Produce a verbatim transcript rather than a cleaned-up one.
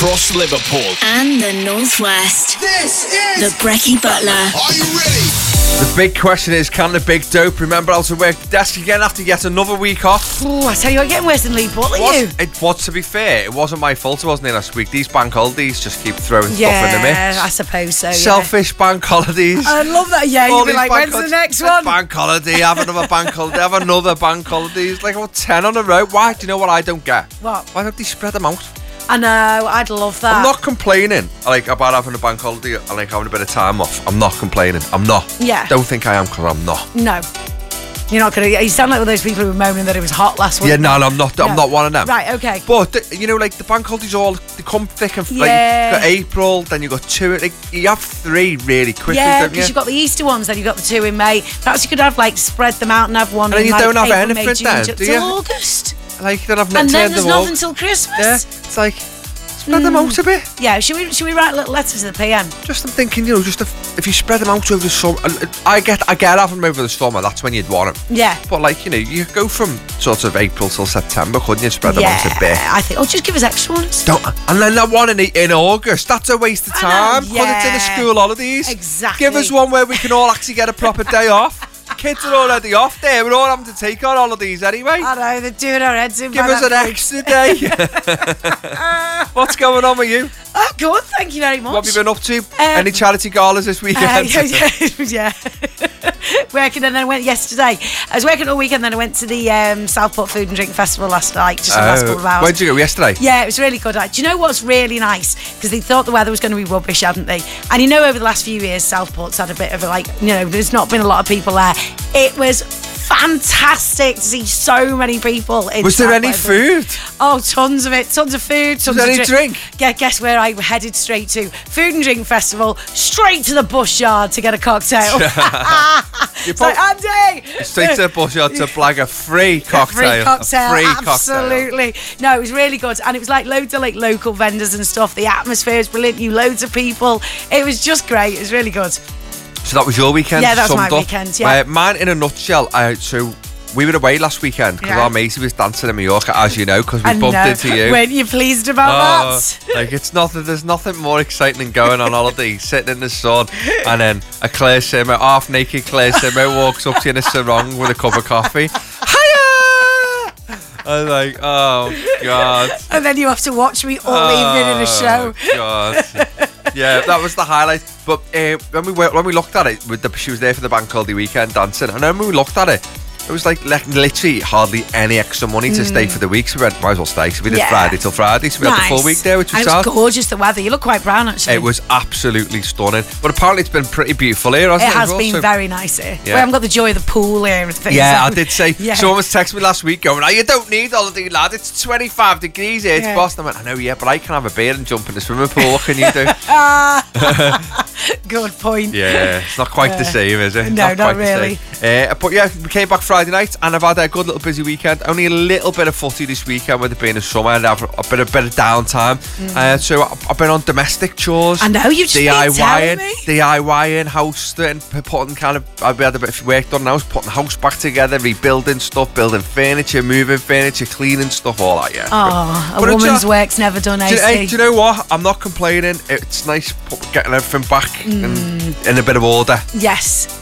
across Liverpool and the Northwest. This is the Brekkie Butler. Are you ready? The big question is, can the big dope remember how to work the desk again after yet another week off? Oh, I tell you what, getting worse than Lee Butler, Was, you. it was, to be fair, it wasn't my fault it wasn't here last week. These bank holidays just keep throwing Yeah, stuff in the mix. I suppose so, yeah. Selfish bank holidays. I love that, yeah. All You'd be these like, bank when's the hol- next one? Bank holiday, have another bank holiday, have another bank holiday. It's like, about ten on a row. Why? Do you know what I don't get? What? Why don't they spread them out? I know, I'd love that. I'm not complaining, like, about having a bank holiday and like having a bit of time off. I'm not complaining. I'm not. Yeah. Don't think I am, because I'm not. No. You're not going to... You sound like one of those people who were moaning that it was hot last week. Yeah, no, no, I'm not. I'm No. not one of them. Right, okay. But the, you know, like the bank holidays, all they come thick and like Yeah. you've got April, then you got two. Like you have three really quickly, Yeah, don't you? because you've got the Easter ones, then you've got the two in May. Perhaps you could have, like, spread them out and have one And then in, you like, don't have April, anything May, June, then, Ju- do till you? August. Like you don't have And next then end there's of all. nothing till Christmas. Yeah, it's like spread them out a bit. Yeah, should we should we write little letters to the P M? Just I'm thinking, you know, just if, if you spread them out over the summer, I get I get having them over the summer. That's when you'd want them. Yeah. But like you know, you go from sort of April till September, couldn't you? Spread them Yeah, out a bit. I think. Oh, just give us extra ones. Don't, and then that one in, in August, that's a waste of I know, time because it's in the yeah. school holidays. Exactly. Give us one where we can all actually get a proper day off. Kids are already off there. We're all having to take our holidays anyway. I know, they're doing our heads in. Give by us that an point. extra day. What's going on with you? Oh, good. Thank you very much. What have you been up to? Any charity galas this Uh, weekend? yeah, yeah. Working and then I went yesterday. I was working all weekend, then I went to the um, Southport Food and Drink Festival last night, just the last couple of hours. Where'd you go yesterday? Yeah, it was really good. Do you know what's really nice? Because they thought the weather was going to be rubbish, hadn't they? And you know, over the last few years, Southport's had a bit of a, like, you know, there's not been a lot of people there. It was fantastic to see so many people in Was there any Southport. food? Oh, tons of it. Tons of food. Tons there of any drink? Yeah, guess where I headed straight to? Food and Drink Festival, straight to the Bush Yard to get a cocktail. It's like, Andy! Straight to the bush yard to blag a free cocktail. Free cocktail, A free absolutely. cocktail. No, it was really good, and it was like loads of like local vendors and stuff. The atmosphere was brilliant. You loads of people. It was just great. It was really good. So that was your weekend? Yeah, that was my summed up? weekend, yeah. Uh, mine in a nutshell, uh, so we were away last weekend because Yeah. our matey was dancing in Mallorca, as you know, because we I bumped know. into you. Weren't you pleased about Oh, that? like it's nothing. There's nothing more exciting than going on holiday, sitting in the sun, and then a Claire Simmer, half naked Claire Simmer, walks up to you in a sarong with a cup of coffee. Hiya! I was like, oh god. And then you have to watch me all evening in a show. Oh, God. Yeah, that was the highlight. But uh, when we were, when we looked at it, with the, she was there for the bank holiday weekend dancing, and then when we looked at it, it was like le- literally hardly any extra money to stay for the week. So we went, might as well stay. So we did Yeah. Friday till Friday. So we had the full Nice. week there, which was And it was sad. gorgeous, the weather. You look quite brown, actually. It was absolutely stunning. But apparently it's been pretty beautiful here, hasn't It it? has as well? been So- very nice here. Yeah. We haven't got the joy of the pool here and things. Yeah, I did say. Yeah. Someone was texting me last week going, oh, you don't need holiday, lad. It's twenty-five degrees here. It's Yeah. Boston. I went, I know, yeah, but I can have a beer and jump in the swimming pool. What can you do? Good point. Yeah, it's not quite the same, is it? No, not quite the really. same. Uh, but yeah, we came back Friday night, and I've had a good little busy weekend. Only a little bit of footy this weekend with it being a summer, and have a bit of bit of downtime. Mm. Uh, so I- I've been on domestic chores. I know, you've just been telling DIYing, me. DIYing, house and putting kind of. I've had a bit of work done in the house, putting the house back together, rebuilding stuff, building furniture, moving furniture, cleaning stuff, all that. Yeah. Oh, a But it's woman's a- work's never done, Do you, A C. hey, do you know what? I'm not complaining. It's nice put- getting everything back Mm. in, in a bit of order. Yes.